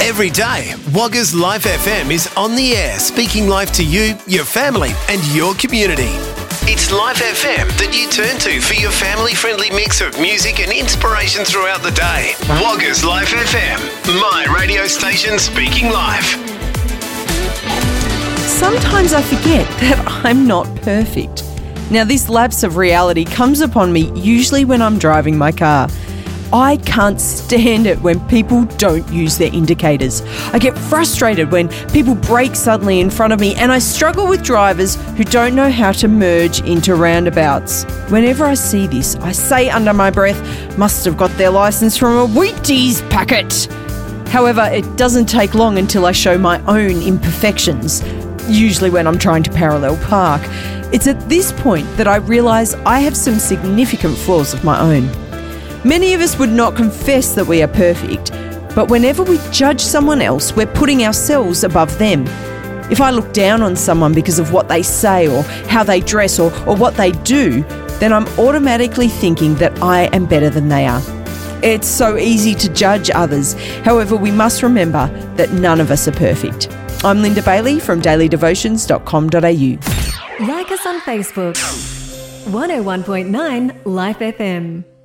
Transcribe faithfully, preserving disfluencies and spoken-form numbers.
Every day, Wagga's Life F M is on the air, speaking life to you, your family and your community. It's Life F M that you turn to for your family-friendly mix of music and inspiration throughout the day. Wagga's Life F M, my radio station speaking life. Sometimes I forget that I'm not perfect. Now, this lapse of reality comes upon me usually when I'm driving my car. I can't stand it when people don't use their indicators. I get frustrated when people brake suddenly in front of me, and I struggle with drivers who don't know how to merge into roundabouts. Whenever I see this, I say under my breath, must have got their licence from a Wheaties packet. However, it doesn't take long until I show my own imperfections, usually when I'm trying to parallel park. It's at this point that I realise I have some significant flaws of my own. Many of us would not confess that we are perfect, but whenever we judge someone else, we're putting ourselves above them. If I look down on someone because of what they say or how they dress or, or what they do, then I'm automatically thinking that I am better than they are. It's so easy to judge others. However, we must remember that none of us are perfect. I'm Linda Bailey from daily devotions dot com dot a u. Like us on Facebook. one oh one point nine Life F M.